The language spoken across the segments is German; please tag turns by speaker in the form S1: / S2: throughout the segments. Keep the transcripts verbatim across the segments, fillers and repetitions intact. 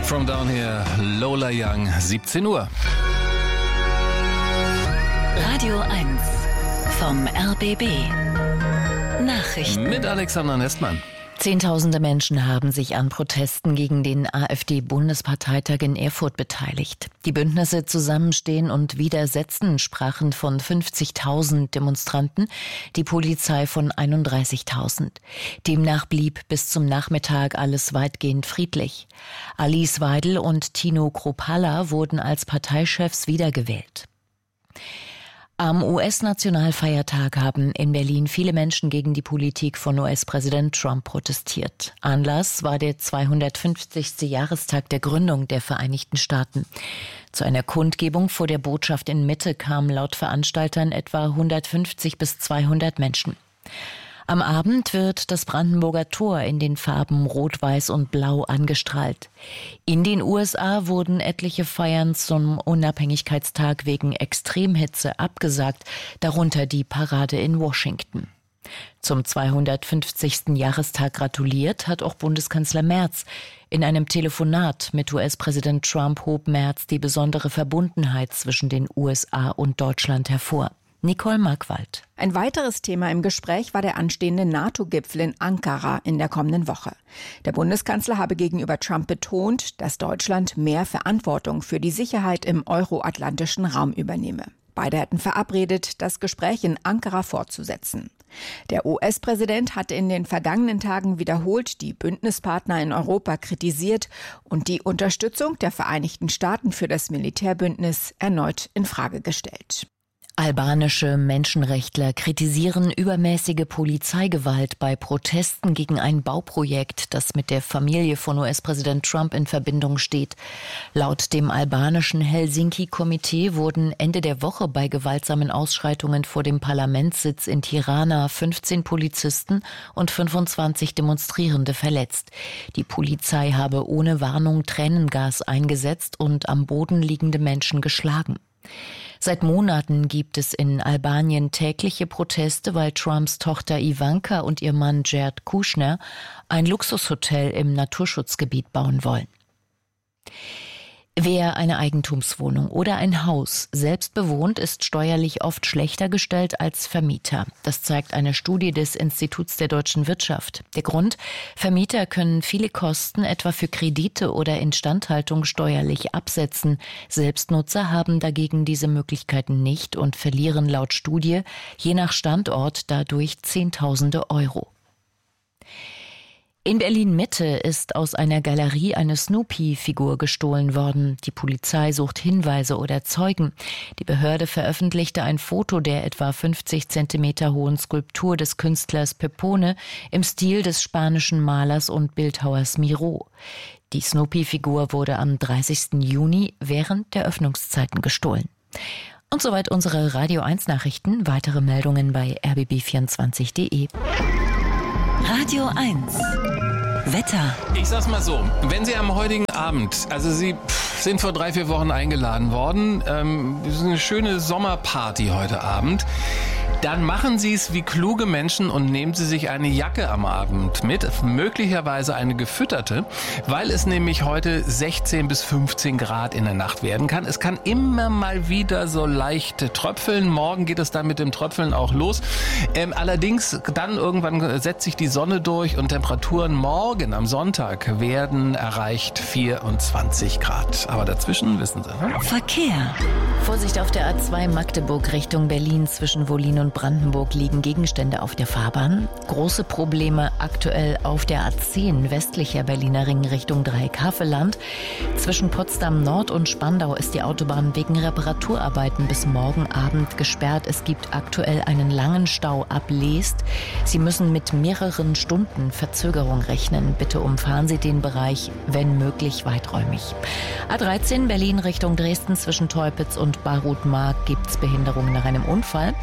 S1: From Down Here, Lola Young, siebzehn Uhr.
S2: Radio eins vom R B B. Nachrichten.
S1: Mit Alexander Nestmann.
S3: Zehntausende Menschen haben sich an Protesten gegen den AfD-Bundesparteitag in Erfurt beteiligt. Die Bündnisse Zusammenstehen und Widersetzen sprachen von fünfzigtausend Demonstranten, die Polizei von einunddreißigtausend. Demnach blieb bis zum Nachmittag alles weitgehend friedlich. Alice Weidel und Tino Kruppalla wurden als Parteichefs wiedergewählt. Am U S-Nationalfeiertag haben in Berlin viele Menschen gegen die Politik von U S-Präsident Trump protestiert. Anlass war der zweihundertfünfzigste Jahrestag der Gründung der Vereinigten Staaten. Zu einer Kundgebung vor der Botschaft in Mitte kamen laut Veranstaltern etwa hundertfünfzig bis zweihundert Menschen. Am Abend wird das Brandenburger Tor in den Farben Rot, Weiß und Blau angestrahlt. In den U S A wurden etliche Feiern zum Unabhängigkeitstag wegen Extremhitze abgesagt, darunter die Parade in Washington. Zum zweihundertfünfzigsten Jahrestag gratuliert hat auch Bundeskanzler Merz. In einem Telefonat mit U S-Präsident Trump hob Merz die besondere Verbundenheit zwischen den U S A und Deutschland hervor. Nicole Markwald.
S4: Ein weiteres Thema im Gespräch war der anstehende NATO-Gipfel in Ankara in der kommenden Woche. Der Bundeskanzler habe gegenüber Trump betont, dass Deutschland mehr Verantwortung für die Sicherheit im euroatlantischen Raum übernehme. Beide hätten verabredet, das Gespräch in Ankara fortzusetzen. Der U S-Präsident hatte in den vergangenen Tagen wiederholt die Bündnispartner in Europa kritisiert und die Unterstützung der Vereinigten Staaten für das Militärbündnis erneut in Frage gestellt.
S3: Albanische Menschenrechtler kritisieren übermäßige Polizeigewalt bei Protesten gegen ein Bauprojekt, das mit der Familie von U S-Präsident Trump in Verbindung steht. Laut dem albanischen Helsinki-Komitee wurden Ende der Woche bei gewaltsamen Ausschreitungen vor dem Parlamentssitz in Tirana fünfzehn Polizisten und fünfundzwanzig Demonstrierende verletzt. Die Polizei habe ohne Warnung Tränengas eingesetzt und am Boden liegende Menschen geschlagen. Seit Monaten gibt es in Albanien tägliche Proteste, weil Trumps Tochter Ivanka und ihr Mann Jared Kushner ein Luxushotel im Naturschutzgebiet bauen wollen. Wer eine Eigentumswohnung oder ein Haus selbst bewohnt, ist steuerlich oft schlechter gestellt als Vermieter. Das zeigt eine Studie des Instituts der deutschen Wirtschaft. Der Grund: Vermieter können viele Kosten etwa für Kredite oder Instandhaltung steuerlich absetzen. Selbstnutzer haben dagegen diese Möglichkeiten nicht und verlieren laut Studie je nach Standort dadurch Zehntausende Euro. In Berlin-Mitte ist aus einer Galerie eine Snoopy-Figur gestohlen worden. Die Polizei sucht Hinweise oder Zeugen. Die Behörde veröffentlichte ein Foto der etwa fünfzig Zentimeter hohen Skulptur des Künstlers Pepone im Stil des spanischen Malers und Bildhauers Miró. Die Snoopy-Figur wurde am dreißigsten Juni während der Öffnungszeiten gestohlen. Und soweit unsere Radio eins Nachrichten. Weitere Meldungen bei r b b vierundzwanzig punkt d e.
S2: Radio eins. Wetter.
S1: Ich sag's mal so, wenn Sie am heutigen Abend, also Sie pff, sind vor drei, vier Wochen eingeladen worden, ähm, das ist eine schöne Sommerparty heute Abend, dann machen Sie es wie kluge Menschen und nehmen Sie sich eine Jacke am Abend mit, möglicherweise eine gefütterte, weil es nämlich heute sechzehn bis fünfzehn Grad in der Nacht werden kann. Es kann immer mal wieder so leicht tröpfeln. Morgen geht es dann mit dem Tröpfeln auch los. Ähm, allerdings dann irgendwann setzt sich die Sonne durch und Temperaturen morgen am Sonntag werden erreicht vierundzwanzig Grad. Aber dazwischen wissen Sie, ne?
S2: Verkehr.
S3: Vorsicht auf der A zwei Magdeburg Richtung Berlin. Zwischen Wollin und Brandenburg liegen Gegenstände auf der Fahrbahn. Große Probleme aktuell auf der A zehn westlicher Berliner Ring Richtung Dreieckhavelland. Zwischen Potsdam Nord und Spandau ist die Autobahn wegen Reparaturarbeiten bis morgen Abend gesperrt. Es gibt aktuell einen langen Stau ab Leest. Sie müssen mit mehreren Stunden Verzögerung rechnen. Bitte umfahren Sie den Bereich, wenn möglich, weiträumig. A dreizehn Berlin Richtung Dresden zwischen Teupitz und Barutmark gibt es Behinderungen nach einem Unfall.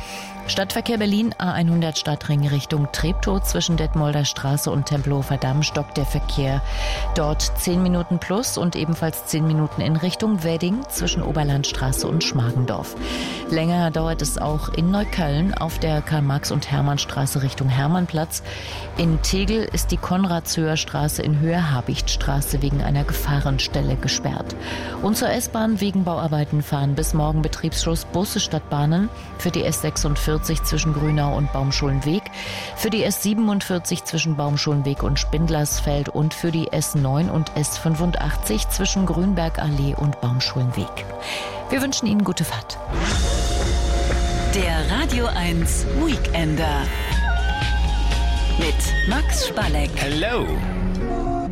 S3: Stadtverkehr Berlin, A hundert Stadtring Richtung Treptow. Zwischen Detmolder Straße und Tempelhofer Damm stockt der Verkehr. Dort zehn Minuten plus und ebenfalls zehn Minuten in Richtung Wedding zwischen Oberlandstraße und Schmargendorf. Länger dauert es auch in Neukölln auf der Karl-Marx- und Hermannstraße Richtung Hermannplatz. In Tegel ist die Konradshöher Straße in Höhe Habichtstraße wegen einer Gefahrenstelle gesperrt. Und zur S-Bahn wegen Bauarbeiten fahren bis morgen Betriebsschluss Busse statt Bahnen. Für die S sechsundvierzig zwischen Grünau und Baumschulenweg, für die S siebenundvierzig zwischen Baumschulenweg und Spindlersfeld und für die S neun und S fünfundachtzig zwischen Grünbergallee und Baumschulenweg. Wir wünschen Ihnen gute Fahrt.
S2: Der Radio eins Weekender mit Max Spalleck.
S1: Hello.